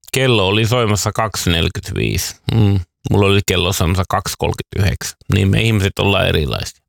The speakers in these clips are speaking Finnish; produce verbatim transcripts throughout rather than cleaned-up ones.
Kello oli soimassa kaksi neljäkymmentäviisi. Mm. Mulla oli kello soimassa kaksi kolmekymmentäyhdeksän. Niin me ihmiset ollaan erilaisia.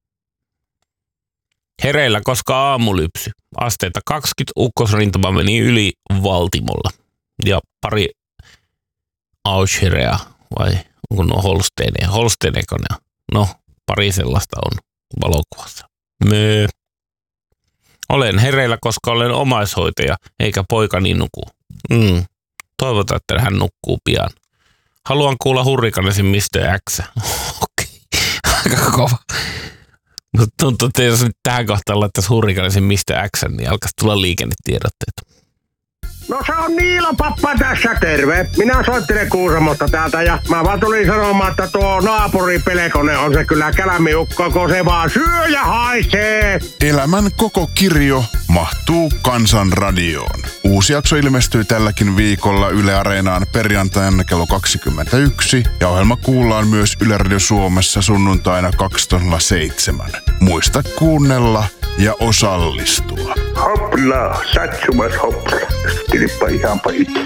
Hereillä, koska aamulypsy. Asteita kaksikymmentä, ukkosrintama meni yli Valtimolla. Ja pari Auscherea, vai onko no Holsteine? Holsteineko ne? No, pari sellaista on valokuvassa. Möö. Olen hereillä, koska olen omaishoitaja, eikä poikani nuku. Mm. Toivotaan, että hän nukkuu pian. Haluan kuulla Hurrikanesin mister X. Okei, aika kova. Mutta tuntuu, että jos nyt tähän kohtaan laittaisi Hurrikanesin mister X, niin alkaisi tulla liikennetiedotteita. No se on Niilo Pappa tässä, terve. Minä soittelen Kuusamosta täältä ja mä vaan tulin sanomaan, että tuo naapuri Pelekone on se kyllä kälämiukko, kun se vaan syö ja haisee. Elämän koko kirjo mahtuu Kansan radioon. Uusi jakso ilmestyy tälläkin viikolla Yle Areenaan perjantaina kello kaksikymmentäyksi ja ohjelma kuullaan myös Yle Radio Suomessa sunnuntaina kaksitoista nolla seitsemän. Muista kuunnella ja osallistua. Hopla, satsumas hopla. Tilippa ihan pahit.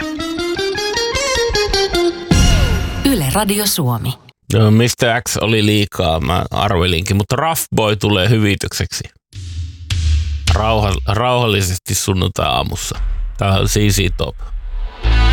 Yle Radio Suomi. No, mister X oli liikaa, mä arvelinkin, mutta Rough Boy tulee hyvitykseksi. Rauha, rauhallisesti sunnuntai aamussa. Tää on C C Top.